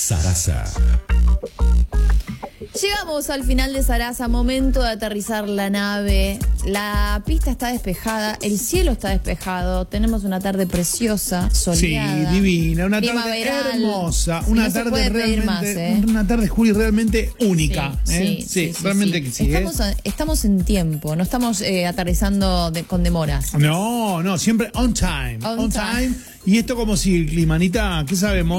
Sarasa. Llegamos al final de Sarasa, momento de aterrizar la nave. La pista está despejada, el cielo está despejado, tenemos una tarde preciosa, soleada. Sí, divina, una tarde primaveral. hermosa, Sí, una no se tarde puede pedir realmente, más, una tarde, Juli, realmente única. Sí, realmente que sí. Estamos en tiempo, no estamos aterrizando con demoras. No, siempre on time. On time. Y esto como si el clima, Anita, ¿qué sabemos?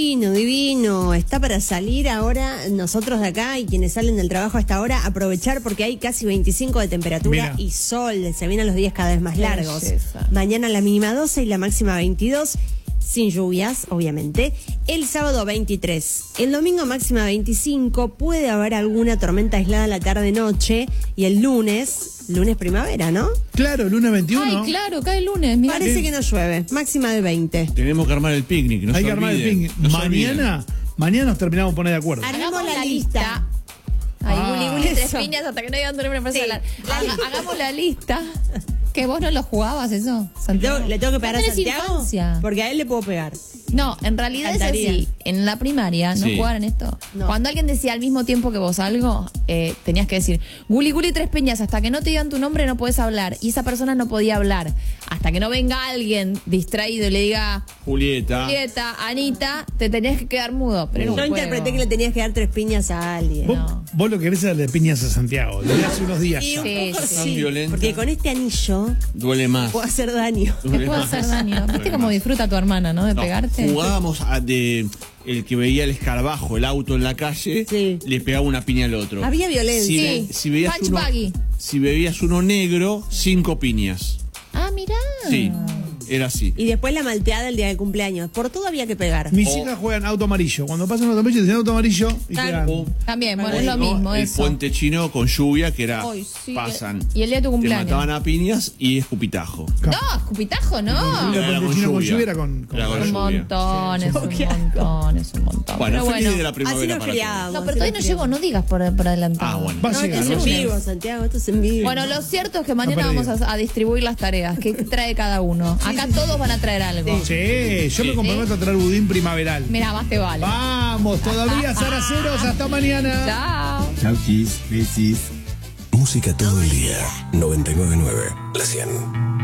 Divino. Está para salir ahora nosotros de acá y quienes salen del trabajo a esta hora, aprovechar porque hay casi 25 de temperatura. Mira. Y sol. Se vienen los días cada vez más largos. Belleza. Mañana la mínima 12 y la máxima 22. Sin lluvias, obviamente. El sábado 23. El domingo máxima 25. Puede haber alguna tormenta aislada la tarde-noche. Y el lunes primavera, ¿no? Claro, lunes 21. Ay, claro, cae el lunes. Mirá. Parece que no llueve. Máxima de 20. Tenemos que armar el picnic, no Hay se que armar el olviden, picnic. no se olviden. Mañana nos terminamos de poner de acuerdo. Hagamos la lista. Ay, Ah, Guli, tres eso. piñas hasta que no digan tu nombre para Sí, hablar. la lista. Hagamos la lista. Que vos no lo jugabas eso, Santiago. Le tengo que pegar a Tenés Santiago infancia. porque a él le puedo pegar. No, en realidad Cantaría. es así. En la primaria no Sí. jugaban esto. No. Cuando alguien decía al mismo tiempo que vos algo, tenías que decir, Guli, tres peñas, hasta que no te digan tu nombre no puedes hablar. Y esa persona no podía hablar. Hasta que no venga alguien distraído y le diga, Julieta. Anita, te tenías que quedar mudo. Pero era un Yo juego. interpreté que le tenías que dar 3 piñas a alguien. Vos lo que querés es darle piñas a Santiago. Lo de hace unos días. Y ya. un Sí, poco sí. Tan violenta. porque con este anillo Duele más. puedo hacer daño. Te puedo hacer daño. ¿Viste cómo disfruta tu hermana, no? De No, pegarte. jugábamos de el que veía el escarabajo, el auto en la calle, Sí. le pegaba una piña al otro. Había violencia. Sí. Si veías Punch buggy. si veías uno negro, 5 piñas. Ah, mirá. Sí, era así. Y después la malteada el día del cumpleaños. Por todo había que pegar. Mis hijas juegan auto amarillo. Cuando pasan auto amarillo, dicen auto amarillo y te dan. También, bueno, es O lo no, mismo el eso. puente chino con lluvia, que era Ay, sí. pasan. Y el día de tu cumpleaños. Te mataban a piñas y escupitajo. No, escupitajo, no. El Era puente con chino con lluvia. lluvia era con Era con Un lluvia. montón, es un montón, es un montón. Bueno, Pero feliz de la Así primavera nos para criábamos. todos. No, pero todavía no llegó, no digas por adelantado. Ah, bueno. Va a No, llegar, esto es va a en llegar. vivo, Santiago, esto es en vivo. Bueno, lo cierto es que mañana No vamos perdido. a distribuir las tareas. ¿Qué trae cada uno? Acá todos van a traer algo. Sí, yo me comprometo a traer budín primaveral. Mira, más te vale. Vamos, todavía Saraceros, hasta mañana. Chao. Chau, besis. Música todo el día. 99.9. La 100.